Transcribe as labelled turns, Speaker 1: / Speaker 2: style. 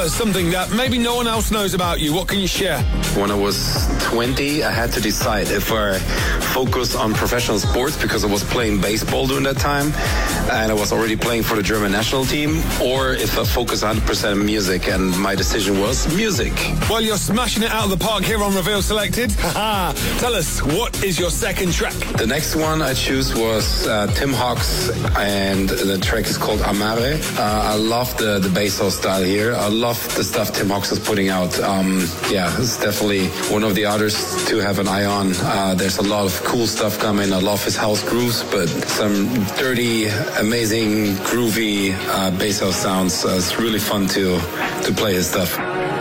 Speaker 1: Something that maybe no one else knows about you. What can you share?
Speaker 2: When I was 20, I had to decide if I focus on professional sports because I was playing baseball during that time and I was already playing for the German national team, or if I focus 100% on music, and my decision was music.
Speaker 1: Well, you're smashing it out of the park here on Reveal Selected. Tell us, what is your second track?
Speaker 2: The next one I choose was Tim Hawks, and the track is called Amare. I love the bass style here. I love the stuff Tim Hawks is putting out. It's definitely one of the artists to have an eye on. There's a lot of cool stuff coming. I love his house grooves, but some dirty, amazing, groovy bass house sounds. It's really fun to play his stuff.